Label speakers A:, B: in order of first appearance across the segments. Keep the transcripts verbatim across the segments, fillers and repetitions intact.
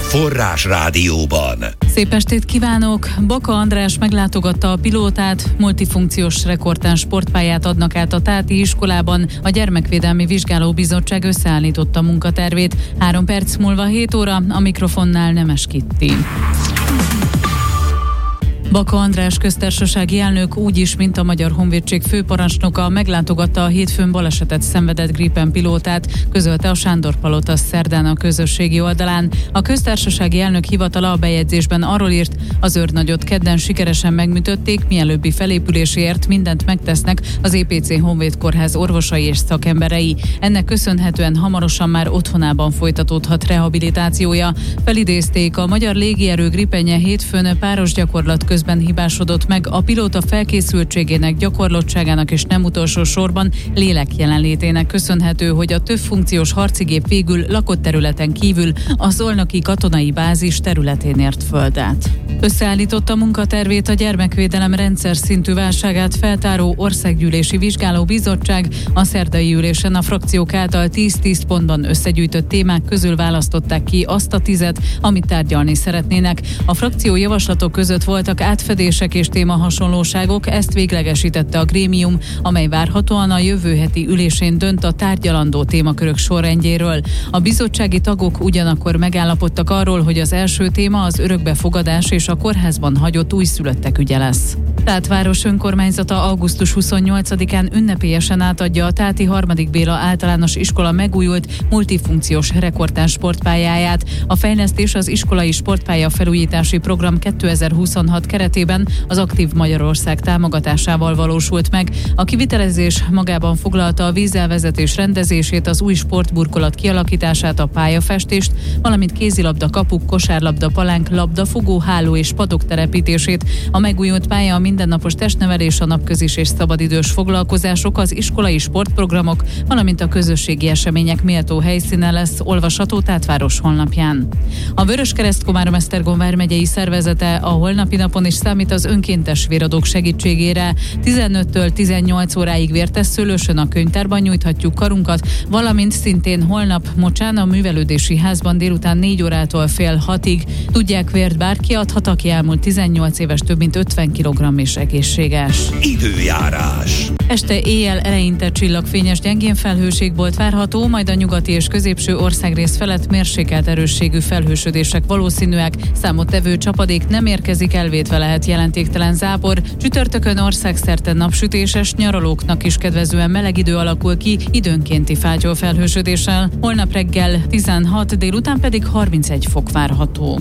A: Forrás Rádióban.
B: Szép estét kívánok! Baka András meglátogatta a pilótát, multifunkciós rekordtán sportpályát adnak át a Táti iskolában. A Gyermekvédelmi Vizsgálóbizottság összeállította munkatervét. Három perc múlva hét óra, a mikrofonnál Nemes Kitti. Baka András köztársasági elnök úgy is, mint a Magyar Honvédség főparancsnoka meglátogatta a hétfőn balesetet szenvedett Gripen pilótát, közölte a Sándor-palota szerdán a közösségi oldalán. A köztársasági elnök hivatala a bejegyzésben arról írt, az őrnagyot kedden sikeresen megműtötték, mielőbbi felépüléséért mindent megtesznek az é pé cé Honvéd Kórház orvosai és szakemberei. Ennek köszönhetően hamarosan már otthonában folytatódhat rehabilitációja. Felidézték, a magyar légierő Gripenje hétfőn páros gyakorlat közben hibásodott meg, a pilóta felkészültségének, gyakorlottságának és nem utolsó sorban lélek jelenlétének köszönhető, hogy a többfunkciós harcigép végül lakott területen kívül a szolnoki katonai bázis területén ért földet. Összeállította munkatervét a gyermekvédelem rendszer szintű válságát feltáró országgyűlési vizsgálóbizottság. A szerdai ülésen a frakciók által tíz-tíz pontban összegyűjtött témák közül választották ki azt a tizet, amit tárgyalni szeretnének. A frakció javaslatok között voltak átfedések és témahasonlóságok, ezt véglegesítette a grémium, amely várhatóan a jövő heti ülésén dönt a tárgyalandó témakörök sorrendjéről. A bizottsági tagok ugyanakkor megállapodtak arról, hogy az első téma az örökbefogadás és a kórházban hagyott újszülöttek ügye lesz. Tát város önkormányzata augusztus huszonnyolcadikán ünnepélyesen átadja a Táti harmadik Béla általános iskola megújult multifunkciós rekordtán sportpályáját. A fejlesztés az iskolai sportpálya felújítási program kétezer-huszonhat keretében az Aktív Magyarország támogatásával valósult meg. A kivitelezés magában foglalta a vízelvezetés rendezését, az új sportburkolat kialakítását, a pályafestést, valamint kézilabda kapuk, kosárlabda palánk, labdafogó, háló és padok telepítését. A megújult pálya a mindennapos testnevelés, a napközis és szabadidős foglalkozások, az iskolai sportprogramok, valamint a közösségi események méltó helyszíne lesz, olvasható Tátváros honlapján. A Vöröskereszt Komárom-Esztergom vármegyei szervezete a holnapi napon is számít az önkéntes véradók segítségére. tizenöttől tizennyolc óráig Vértesszőlősön a könyvtárban nyújthatjuk karunkat, valamint szintén holnap Mocsán a művelődési házban délután négy órától fél hatig. Tudják, vért bárki adhat, aki elmúlt tizennyolc éves, több mint ötven kilogramm és egészséges.
A: Időjárás.
B: Este éjjel eleinte csillagfényes, gyengén felhőség volt várható, majd a nyugati és középső országrész felett mérsékelt erősségű felhősödések valószínűek, számottevő csapadék nem érkezik, elvétve lehet jelentéktelen zápor. Csütörtökön országszerte napsütéses, nyaralóknak is kedvezően meleg idő alakul ki, időnkénti fátyol felhősödéssel. Holnap reggel tizenhat, délután pedig harmincegy fok várható.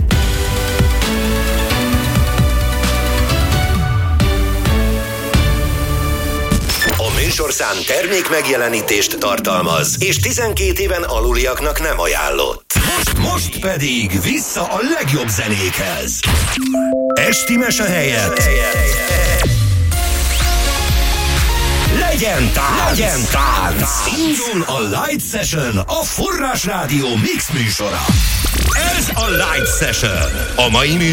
A: Műsorszám termék megjelenítést tartalmaz, és tizenkét éven aluliaknak nem ajánlott. Most, most pedig vissza a legjobb zenékhez. Esti mese helyett legyen tánc! Legyen tánc! Indul a Light Session, a Forrás Rádió mix műsora. Ez a Light Session. A mai műsor